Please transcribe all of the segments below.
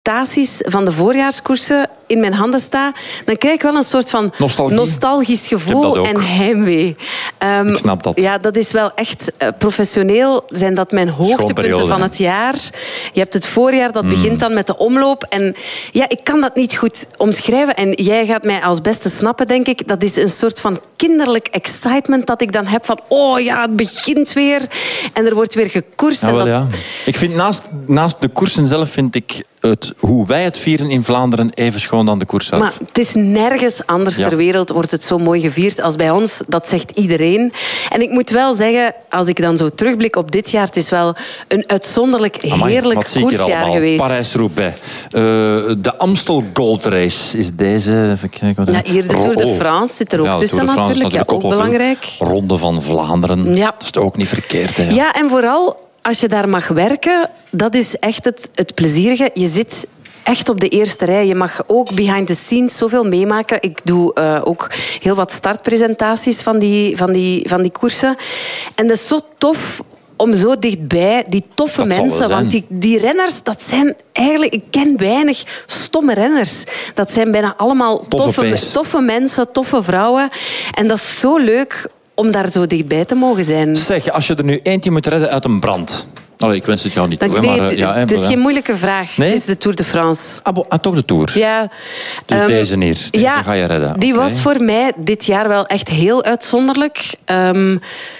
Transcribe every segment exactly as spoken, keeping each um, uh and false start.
van de voorjaarskoersen in mijn handen sta, dan krijg ik wel een soort van Nostalgie. nostalgisch gevoel en heimwee. Um, ik snap dat. Ja, dat is wel echt uh, professioneel. Zijn dat mijn hoogtepunten van het jaar. Je hebt het voorjaar, dat mm. begint dan met de omloop. En ja, ik kan dat niet goed omschrijven. En jij gaat mij als beste snappen, denk ik. Dat is een soort van kinderlijk excitement dat ik dan heb van oh ja, het begint weer. En er wordt weer gekoerst. Ja, en wel, dat... ja. Ik vind naast, naast de koersen zelf vind ik het, hoe wij het vieren in Vlaanderen even schoon dan de koers zelf. Maar het is nergens anders ja. ter wereld wordt het zo mooi gevierd als bij ons. Dat zegt iedereen. En ik moet wel zeggen, als ik dan zo terugblik op dit jaar, het is wel een uitzonderlijk Amai, heerlijk koersjaar geweest. Parijs-Roubaix. Uh, de Amstel Gold Race is deze. Even kijken, wat ja, hier de Tour de France zit er ook ja, tussen natuurlijk. natuurlijk. Ja, ook belangrijk. Ronde van Vlaanderen. Ja. Dat is ook niet verkeerd. Hè, ja. ja, en vooral als je daar mag werken, dat is echt het, het plezierige. Je zit echt op de eerste rij. Je mag ook behind the scenes zoveel meemaken. Ik doe uh, ook heel wat startpresentaties van die, van, die, van die koersen. En dat is zo tof om zo dichtbij, die toffe dat mensen. Want die, die renners, dat zijn eigenlijk... Ik ken weinig stomme renners. Dat zijn bijna allemaal toffe, toffe, toffe mensen, toffe vrouwen. En dat is zo leuk om daar zo dichtbij te mogen zijn. Zeg, als je er nu eentje moet redden uit een brand... Allee, ik wens het jou niet toe. Nee, maar, het, ja, het is ja. geen moeilijke vraag. Nee? Het is de Tour de France. Ah, bo, ah toch de Tour? Ja. Dus um, deze hier, deze ja, ga je redden. Die okay. was voor mij dit jaar wel echt heel uitzonderlijk. Um,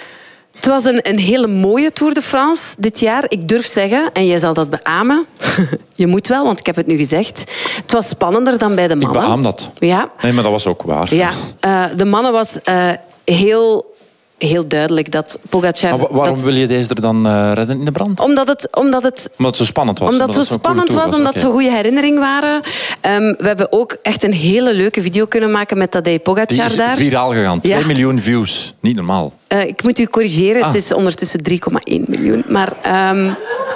het was een, een hele mooie Tour de France dit jaar. Ik durf zeggen, en jij zal dat beamen. Je moet wel, want ik heb het nu gezegd. Het was spannender dan bij de mannen. Ik beaam dat. Ja. Nee, maar dat was ook waar. Ja. Uh, de mannen was uh, heel... Heel duidelijk dat Pogacar... Maar waarom dat... wil je deze er dan uh, redden in de brand? Omdat het, omdat het, omdat het zo spannend was. Omdat het zo spannend was, was, omdat het okay. zo'n goede herinnering waren. Um, we hebben ook echt een hele leuke video kunnen maken met Tadej Pogacar Die is daar. viraal gegaan. Ja. twee miljoen views. Niet normaal. Uh, ik moet u corrigeren. Ah. Het is ondertussen drie komma één miljoen. Maar... Um,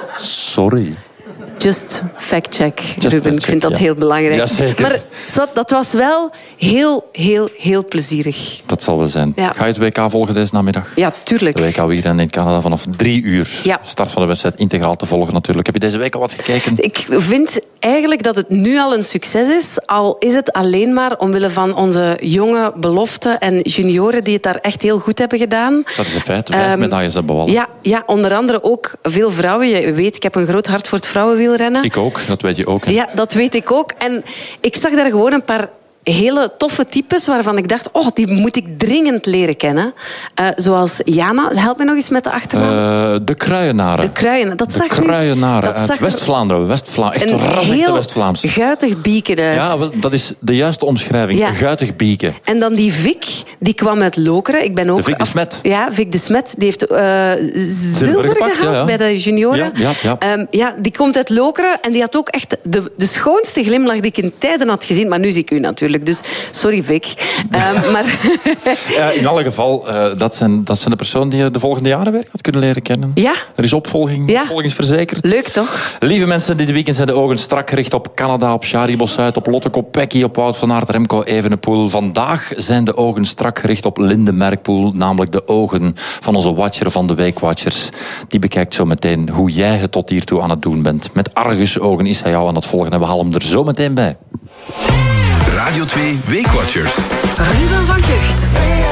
Sorry. Just fact-check, Just Ruben. Ik vind dat ja. heel belangrijk. Ja, zeker. Maar zwart, dat was wel heel, heel, heel plezierig. Dat zal wel zijn. Ja. Ga je het W K volgen deze namiddag? Ja, tuurlijk. De W K wielrennen in Canada vanaf drie uur. Ja. Start van de wedstrijd integraal te volgen natuurlijk. Heb je deze week al wat gekeken? Ik vind eigenlijk dat het nu al een succes is. Al is het alleen maar omwille van onze jonge beloften en junioren die het daar echt heel goed hebben gedaan. Dat is een feit. Vijf um, medailles hebben bevallen. Ja, ja, onder andere ook veel vrouwen. Je weet, ik heb een groot hart voor het vrouwenwielrennen. Ik ook, dat weet je ook. Hè? Ja, dat weet ik ook. En ik zag daar gewoon een paar hele toffe types waarvan ik dacht, oh, die moet ik dringend leren kennen. Uh, zoals Jana, help me nog eens met de achternaam. Uh, de Kruienaren. De Kruienaren. Dat de zag Kruienaren dat uit West-Vlaanderen. West-Vlaanderen. Echt een ras heel West-Vlaams. guitig bieken uit. Ja, wel, dat is de juiste omschrijving. Ja. Guitig bieken. En dan die Vic, die kwam uit Lokeren. Ik ben ook de Vic de Smet. Ja, Vic de Smet. Die heeft uh, zilver gepakt, gehaald ja, ja. bij de junioren. Ja, ja, ja. Um, ja, die komt uit Lokeren en die had ook echt de, de schoonste glimlach die ik in tijden had gezien. Maar nu zie ik u natuurlijk, dus sorry Vic. Um, maar ja, in alle geval, uh, dat, zijn, dat zijn de personen die je de volgende jaren weer gaat kunnen leren kennen. Ja. Er is opvolging, ja. opvolging is verzekerd. Leuk toch? Lieve mensen, dit weekend zijn de ogen strak gericht op Canada, op Shari Bossuit, op Lotte Kopecky, op Wout van Aert, Remco Evenepoel. Vandaag zijn de ogen strak gericht op Linde Merckpoel, namelijk de ogen van onze watcher van de Weekwatchers. Die bekijkt zo meteen hoe jij het tot hiertoe aan het doen bent. Met argusogen is hij jou aan het volgen en we halen hem er zo meteen bij. Radio twee Weekwatchers. Ruben van Gucht.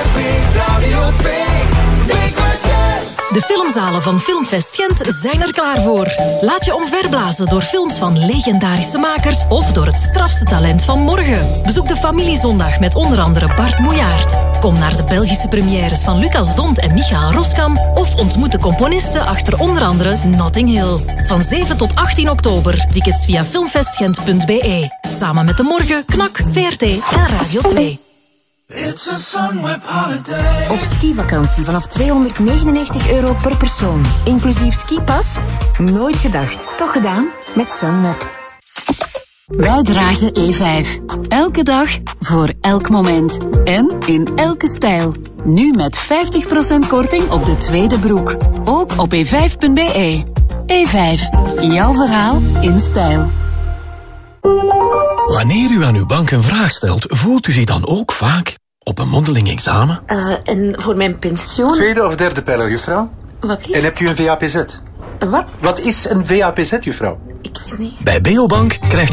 Radio twee Weekwatchers. De filmzalen van Filmfest Gent zijn er klaar voor. Laat je omverblazen door films van legendarische makers of door het strafste talent van morgen. Bezoek de Familiezondag met onder andere Bart Moejaert. Kom naar de Belgische premières van Lucas Dont en Michael Roskam of ontmoet de componisten achter onder andere Notting Hill. Van zeven tot achttien oktober. Tickets via filmfestgent punt b e. Samen met De Morgen, Knak, V R T en Radio twee. It's a Sunweb holiday. Op skivakantie vanaf tweehonderdnegenennegentig euro per persoon. Inclusief skipas? Nooit gedacht. Toch gedaan? Met Sunweb. Wij dragen E vijf. Elke dag, voor elk moment. En in elke stijl. Nu met vijftig procent korting op de tweede broek. Ook op e vijf punt b e. E vijf. Jouw verhaal in stijl. Wanneer u aan uw bank een vraag stelt, voelt u zich dan ook vaak op een mondeling examen? Uh, en voor mijn pensioen... Tweede of derde pijler, juffrouw? Wat lief? En hebt u een V A P Z? Wat? Wat is een V A P Z, juffrouw? Ik weet niet. Bij Beobank krijgt